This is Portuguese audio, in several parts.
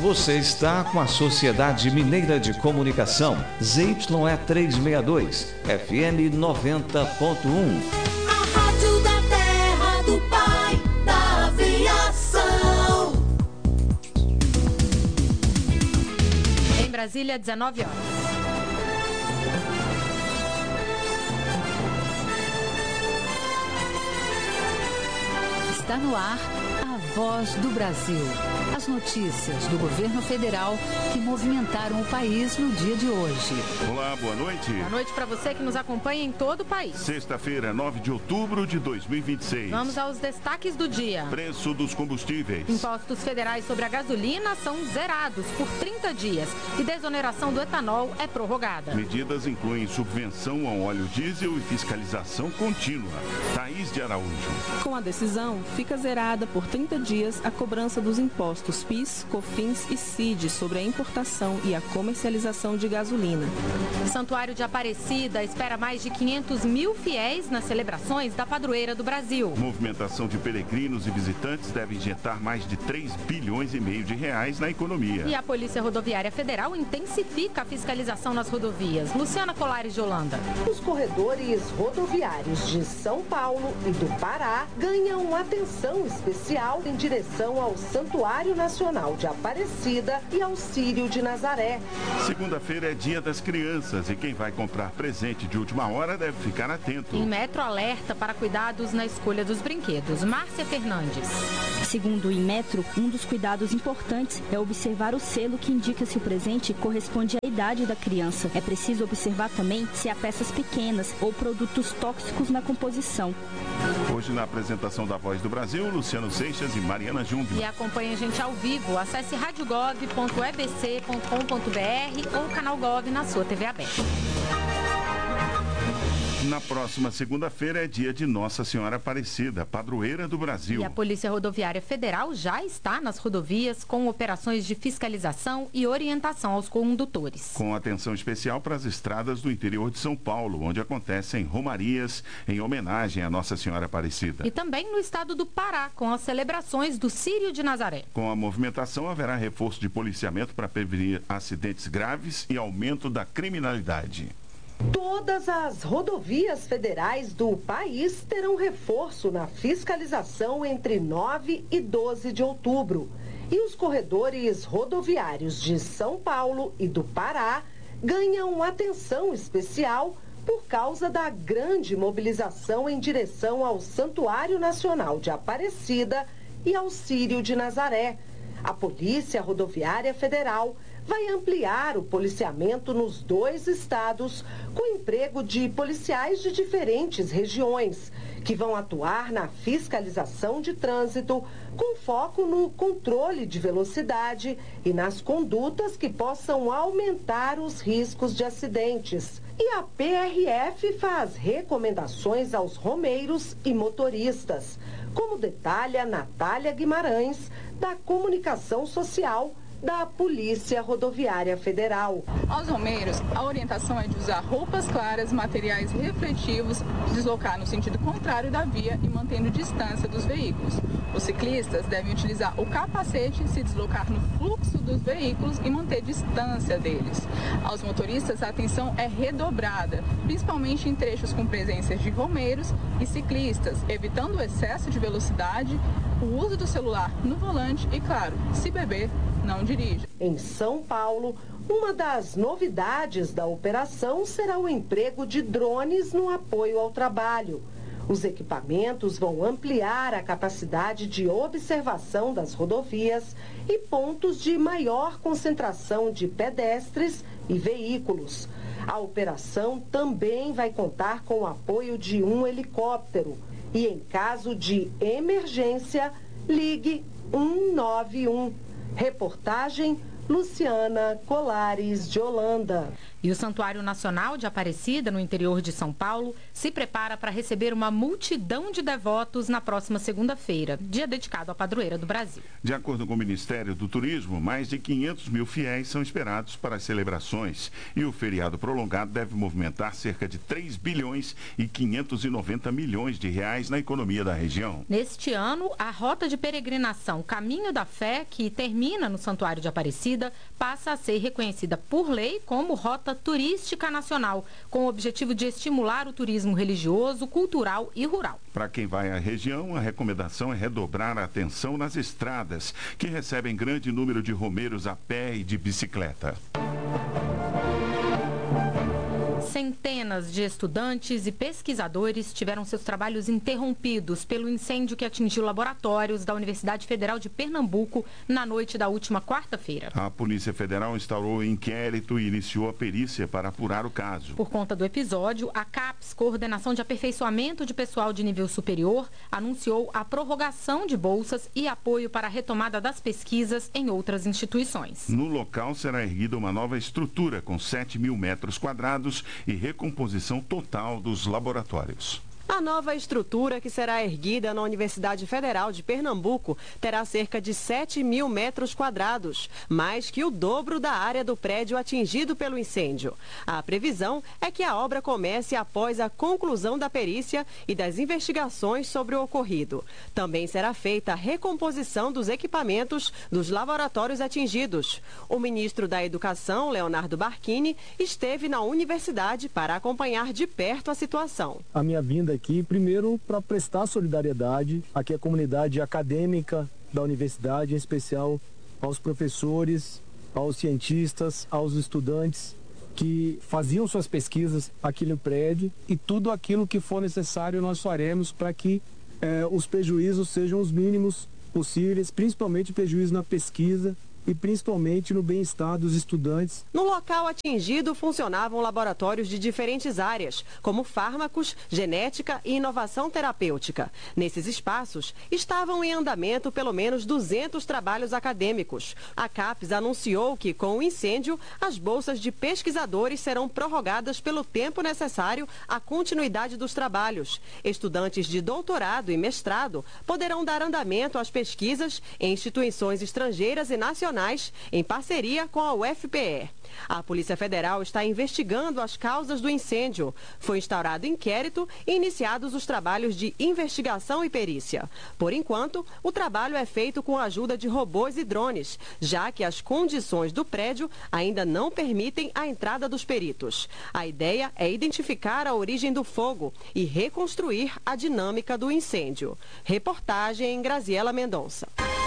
Você está com a Sociedade Mineira de Comunicação, ZYE 362, FM 90.1. A Rádio da Terra do Pai, da aviação. Em Brasília, 19 horas. Está no ar a Voz do Brasil. As notícias do governo federal que movimentaram o país no dia de hoje. Olá, boa noite. Boa noite para você que nos acompanha em todo o país. Sexta-feira, 9 de outubro de 2026. Vamos aos destaques do dia. Preço dos combustíveis. Impostos federais sobre a gasolina são zerados por 30 dias e desoneração do etanol é prorrogada. Medidas incluem subvenção ao óleo diesel e fiscalização contínua. Thaís de Araújo. Com a decisão, fica zerada por 30 dias a cobrança dos impostos PIS, COFINS e CID sobre a importação e a comercialização de gasolina. O Santuário de Aparecida espera mais de 500 mil fiéis nas celebrações da Padroeira do Brasil. Movimentação de peregrinos e visitantes deve injetar mais de 3 bilhões e meio de reais na economia. E a Polícia Rodoviária Federal intensifica a fiscalização nas rodovias. Luciana Colares de Holanda. Os corredores rodoviários de São Paulo e do Pará ganham atenção especial em direção ao Santuário Nacional de Aparecida e ao Círio de Nazaré. Segunda-feira é Dia das Crianças e quem vai comprar presente de última hora deve ficar atento. Em Metro alerta para cuidados na escolha dos brinquedos. Márcia Fernandes. Segundo o Inmetro, um dos cuidados importantes é observar o selo que indica se o presente corresponde à idade da criança. É preciso observar também se há peças pequenas ou produtos tóxicos na composição. Hoje, na apresentação da Voz do Brasil, Luciano Seixas e Mariana Júnior. E acompanhe a gente ao vivo. Acesse radiogov.ebc.com.br ou canal Gov na sua TV aberta. Na próxima segunda-feira é dia de Nossa Senhora Aparecida, padroeira do Brasil. E a Polícia Rodoviária Federal já está nas rodovias com operações de fiscalização e orientação aos condutores. Com atenção especial para as estradas do interior de São Paulo, onde acontecem romarias em homenagem à Nossa Senhora Aparecida. E também no estado do Pará, com as celebrações do Círio de Nazaré. Com a movimentação, haverá reforço de policiamento para prevenir acidentes graves e aumento da criminalidade. Todas as rodovias federais do país terão reforço na fiscalização entre 9 e 12 de outubro. E os corredores rodoviários de São Paulo e do Pará ganham atenção especial por causa da grande mobilização em direção ao Santuário Nacional de Aparecida e ao Círio de Nazaré. A Polícia Rodoviária Federal vai ampliar o policiamento nos dois estados, com emprego de policiais de diferentes regiões, que vão atuar na fiscalização de trânsito, com foco no controle de velocidade e nas condutas que possam aumentar os riscos de acidentes. E a PRF faz recomendações aos romeiros e motoristas, como detalha Natália Guimarães, da Comunicação Social da Polícia Rodoviária Federal. Aos romeiros, a orientação é de usar roupas claras, materiais refletivos, deslocar no sentido contrário da via e mantendo distância dos veículos. Os ciclistas devem utilizar o capacete, se deslocar no fluxo dos veículos e manter distância deles. Aos motoristas, a atenção é redobrada, principalmente em trechos com presença de romeiros e ciclistas, evitando o excesso de velocidade, o uso do celular no volante e, claro, se beber, não dirija. Em São Paulo, uma das novidades da operação será o emprego de drones no apoio ao trabalho. Os equipamentos vão ampliar a capacidade de observação das rodovias e pontos de maior concentração de pedestres e veículos. A operação também vai contar com o apoio de um helicóptero. E em caso de emergência, ligue 191. Reportagem Luciana Colares de Holanda. E o Santuário Nacional de Aparecida, no interior de São Paulo, se prepara para receber uma multidão de devotos na próxima segunda-feira, dia dedicado à padroeira do Brasil. De acordo com o Ministério do Turismo, mais de 500 mil fiéis são esperados para as celebrações e o feriado prolongado deve movimentar cerca de 3 bilhões e 590 milhões de reais na economia da região. Neste ano, a rota de peregrinação Caminho da Fé, que termina no Santuário de Aparecida, passa a ser reconhecida por lei como rota turística nacional, com o objetivo de estimular o turismo religioso, cultural e rural. Para quem vai à região, a recomendação é redobrar a atenção nas estradas, que recebem grande número de romeiros a pé e de bicicleta. Centenas de estudantes e pesquisadores tiveram seus trabalhos interrompidos pelo incêndio que atingiu laboratórios da Universidade Federal de Pernambuco na noite da última quarta-feira. A Polícia Federal instaurou inquérito e iniciou a perícia para apurar o caso. Por conta do episódio, a CAPES, Coordenação de Aperfeiçoamento de Pessoal de Nível Superior, anunciou a prorrogação de bolsas e apoio para a retomada das pesquisas em outras instituições. No local será erguida uma nova estrutura com 7 mil metros quadrados e recomposição total dos laboratórios. A nova estrutura que será erguida na Universidade Federal de Pernambuco terá cerca de 7 mil metros quadrados, mais que o dobro da área do prédio atingido pelo incêndio. A previsão é que a obra comece após a conclusão da perícia e das investigações sobre o ocorrido. Também será feita a recomposição dos equipamentos dos laboratórios atingidos. O ministro da Educação, Leonardo Barquini, esteve na universidade para acompanhar de perto a situação. A minha vinda aqui, primeiro, para prestar solidariedade aqui à comunidade acadêmica da universidade, em especial aos professores, aos cientistas, aos estudantes que faziam suas pesquisas aqui no prédio, e tudo aquilo que for necessário nós faremos para que os prejuízos sejam os mínimos possíveis, principalmente prejuízo na pesquisa e principalmente no bem-estar dos estudantes. No local atingido funcionavam laboratórios de diferentes áreas, como fármacos, genética e inovação terapêutica. Nesses espaços estavam em andamento pelo menos 200 trabalhos acadêmicos. A CAPES anunciou que, com o incêndio, as bolsas de pesquisadores serão prorrogadas pelo tempo necessário à continuidade dos trabalhos. Estudantes de doutorado e mestrado poderão dar andamento às pesquisas em instituições estrangeiras e nacionais, em parceria com a UFPE. A Polícia Federal está investigando as causas do incêndio. Foi instaurado inquérito e iniciados os trabalhos de investigação e perícia. Por enquanto, o trabalho é feito com a ajuda de robôs e drones, já que as condições do prédio ainda não permitem a entrada dos peritos. A ideia é identificar a origem do fogo e reconstruir a dinâmica do incêndio. Reportagem Graziela Mendonça.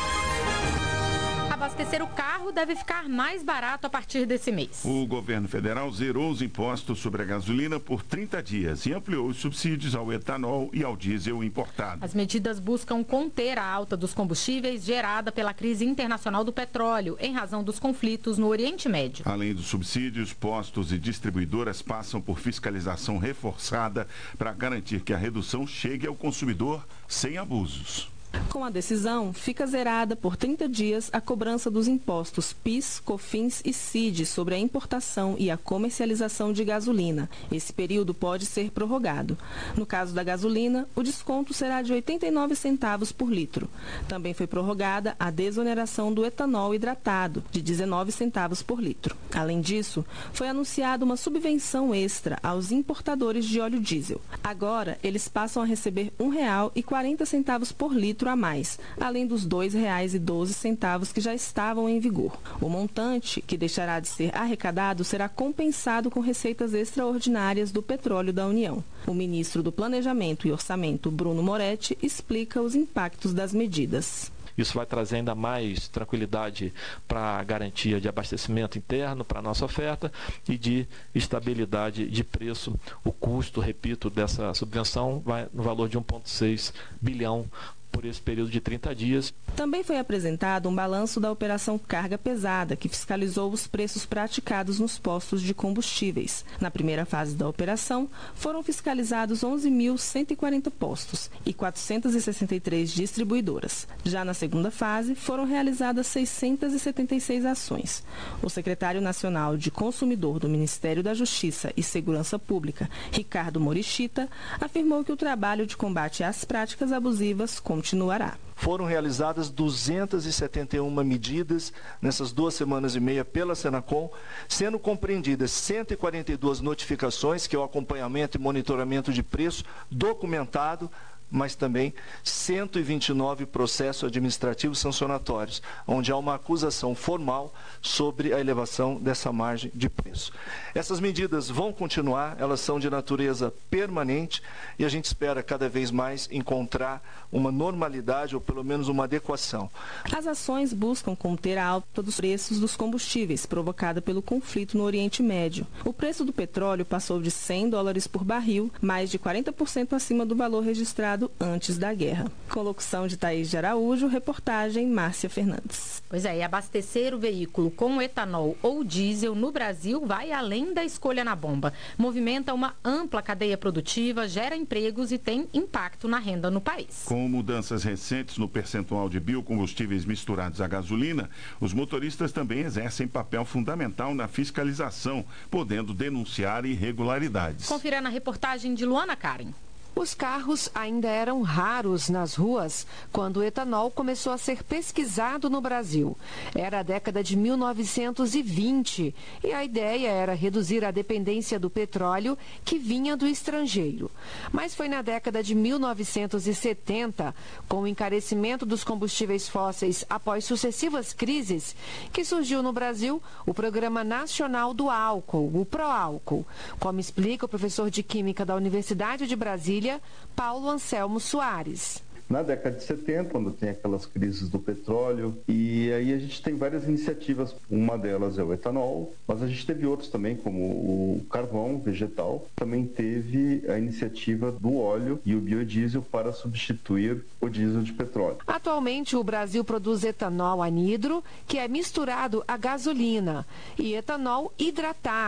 Abastecer o carro deve ficar mais barato a partir desse mês. O governo federal zerou os impostos sobre a gasolina por 30 dias e ampliou os subsídios ao etanol e ao diesel importado. As medidas buscam conter a alta dos combustíveis gerada pela crise internacional do petróleo, em razão dos conflitos no Oriente Médio. Além dos subsídios, postos e distribuidoras passam por fiscalização reforçada para garantir que a redução chegue ao consumidor sem abusos. Com a decisão, fica zerada por 30 dias a cobrança dos impostos PIS, COFINS e CID sobre a importação e a comercialização de gasolina. Esse período pode ser prorrogado. No caso da gasolina, o desconto será de 89 centavos por litro. Também foi prorrogada a desoneração do etanol hidratado, de 19 centavos por litro. Além disso, foi anunciada uma subvenção extra aos importadores de óleo diesel. Agora, eles passam a receber R$ 1,40 por litro a mais, além dos R$ 2,12 que já estavam em vigor. O montante, que deixará de ser arrecadado, será compensado com receitas extraordinárias do petróleo da União. O ministro do Planejamento e Orçamento, Bruno Moretti, explica os impactos das medidas. Isso vai trazer ainda mais tranquilidade para a garantia de abastecimento interno, para a nossa oferta, e de estabilidade de preço. O custo, repito, dessa subvenção vai no valor de 1,6 bilhão por esse período de 30 dias. Também foi apresentado um balanço da Operação Carga Pesada, que fiscalizou os preços praticados nos postos de combustíveis. Na primeira fase da operação, foram fiscalizados 11.140 postos e 463 distribuidoras. Já na segunda fase, foram realizadas 676 ações. O secretário nacional de Consumidor do Ministério da Justiça e Segurança Pública, Ricardo Morichita, afirmou que o trabalho de combate às práticas abusivas continuará. Foram realizadas 271 medidas nessas 2 semanas e meia pela Senacom, sendo compreendidas 142 notificações, que é o acompanhamento e monitoramento de preço documentado, mas também 129 processos administrativos sancionatórios, onde há uma acusação formal sobre a elevação dessa margem de preço. Essas medidas vão continuar, elas são de natureza permanente e a gente espera cada vez mais encontrar uma normalidade ou pelo menos uma adequação. As ações buscam conter a alta dos preços dos combustíveis provocada pelo conflito no Oriente Médio. O preço do petróleo passou de $100 por barril, mais de 40% acima do valor registrado antes da guerra. Com locução de Thaís de Araújo, reportagem Márcia Fernandes. Pois é, e abastecer o veículo com etanol ou diesel no Brasil vai além da escolha na bomba. Movimenta uma ampla cadeia produtiva, gera empregos e tem impacto na renda no país. Com mudanças recentes no percentual de biocombustíveis misturados à gasolina, os motoristas também exercem papel fundamental na fiscalização, podendo denunciar irregularidades. Confira na reportagem de Luana Karen. Os carros ainda eram raros nas ruas quando o etanol começou a ser pesquisado no Brasil. Era a década de 1920 e a ideia era reduzir a dependência do petróleo que vinha do estrangeiro. Mas foi na década de 1970, com o encarecimento dos combustíveis fósseis após sucessivas crises, que surgiu no Brasil o Programa Nacional do Álcool, o PROÁlcool, como explica o professor de Química da Universidade de Brasília, Paulo Anselmo Soares. Na década de 70, quando tem aquelas crises do petróleo, e aí a gente tem várias iniciativas, uma delas é o etanol, mas a gente teve outros também, como o carvão vegetal, também teve a iniciativa do óleo e o biodiesel para substituir o diesel de petróleo. Atualmente o Brasil produz etanol anidro, que é misturado à gasolina, e etanol hidratado,